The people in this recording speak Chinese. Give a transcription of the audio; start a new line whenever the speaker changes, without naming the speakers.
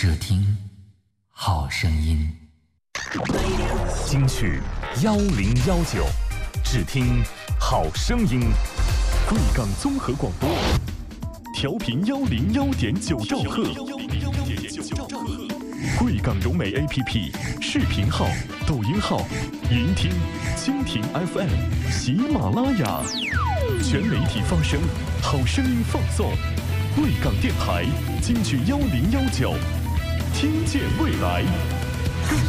只听好声音。
京剧1019，只听好声音。贵港综合广播，调频101.9兆赫。贵港融媒 APP 视频号、抖音号、云听、蜻蜓 FM、喜马拉雅，全媒体发声，好声音放送。贵港电台京剧1019，听见未来。